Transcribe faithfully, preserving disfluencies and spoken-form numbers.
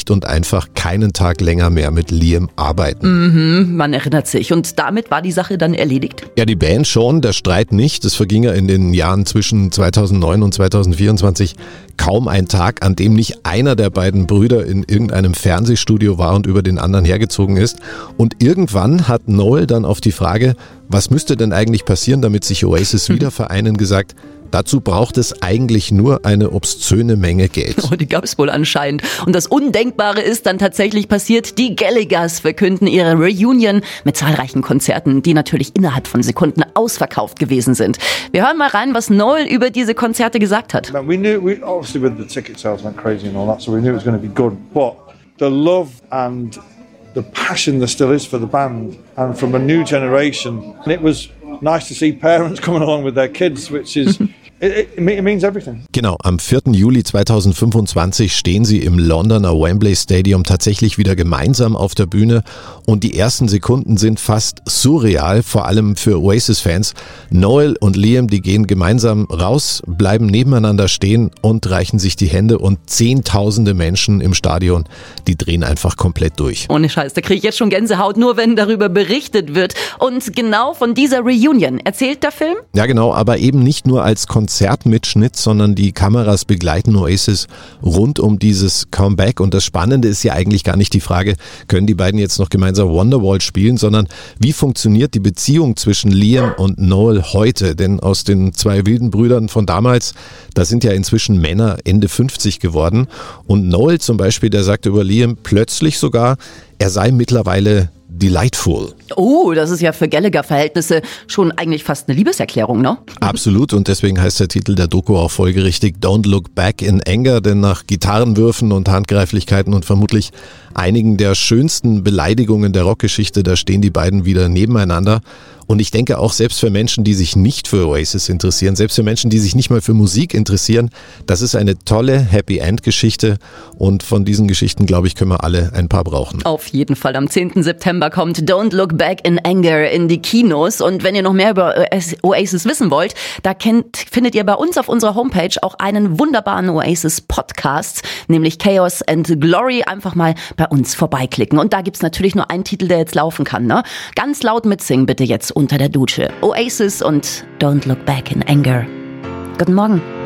schlicht und einfach keinen Tag länger mehr mit Liam arbeiten. Mhm, man erinnert sich. Und damit war die Sache dann erledigt? Ja, die Band schon, der Streit nicht. Es verging ja in den Jahren zwischen zweitausendneun und zweitausendvierundzwanzig kaum ein Tag, an dem nicht einer der beiden Brüder in irgendeinem Fernsehstudio war und über den anderen hergezogen ist. Und irgendwann hat Noel dann auf die Frage, was müsste denn eigentlich passieren, damit sich Oasis wieder vereinen, gesagt, dazu braucht es eigentlich nur eine obszöne Menge Geld. Oh, die gab es wohl anscheinend. Und das Undenkbare ist dann tatsächlich passiert. Die Gallaghers verkünden ihre Reunion mit zahlreichen Konzerten, die natürlich innerhalb von Sekunden ausverkauft gewesen sind. Wir hören mal rein, was Noel über diese Konzerte gesagt hat. We knew, we, obviously with the ticket sales went crazy and all that, so we knew it was going to be good. But the love and the passion there still is for the band and from a new generation. And it was nice to see parents coming along with their kids, which is... It, it means everything. Genau, am vierten Juli zweitausendfünfundzwanzig stehen sie im Londoner Wembley Stadium tatsächlich wieder gemeinsam auf der Bühne und die ersten Sekunden sind fast surreal, vor allem für Oasis-Fans. Noel und Liam, die gehen gemeinsam raus, bleiben nebeneinander stehen und reichen sich die Hände und zehntausende Menschen im Stadion, die drehen einfach komplett durch. Ohne Scheiß, da kriege ich jetzt schon Gänsehaut, nur wenn darüber berichtet wird. Und genau von dieser Reunion erzählt der Film? Ja genau, aber eben nicht nur als Konzert. Konzertmitschnitt, sondern die Kameras begleiten Oasis rund um dieses Comeback. Und das Spannende ist ja eigentlich gar nicht die Frage, können die beiden jetzt noch gemeinsam Wonderwall spielen, sondern wie funktioniert die Beziehung zwischen Liam und Noel heute? Denn aus den zwei wilden Brüdern von damals, da sind ja inzwischen Männer Ende fünfzig geworden. Und Noel zum Beispiel, der sagte über Liam plötzlich sogar, er sei mittlerweile delightful. Oh, das ist ja für Gallagher-Verhältnisse schon eigentlich fast eine Liebeserklärung, ne? Absolut, und deswegen heißt der Titel der Doku auch folgerichtig Don't Look Back in Anger, denn nach Gitarrenwürfen und Handgreiflichkeiten und vermutlich einigen der schönsten Beleidigungen der Rockgeschichte, da stehen die beiden wieder nebeneinander. Und ich denke auch, selbst für Menschen, die sich nicht für Oasis interessieren, selbst für Menschen, die sich nicht mal für Musik interessieren, das ist eine tolle Happy-End-Geschichte und von diesen Geschichten, glaube ich, können wir alle ein paar brauchen. Auf jeden Fall. Am zehnten September kommt Don't Look Back in Anger in die Kinos und wenn ihr noch mehr über Oasis wissen wollt, da kennt, findet ihr bei uns auf unserer Homepage auch einen wunderbaren Oasis-Podcast, nämlich Chaos and Glory. Einfach mal bei uns vorbeiklicken. Und da gibt's natürlich nur einen Titel, der jetzt laufen kann, ne? Ganz laut mitsingen bitte jetzt unter der Dusche. Oasis und Don't Look Back in Anger. Guten Morgen.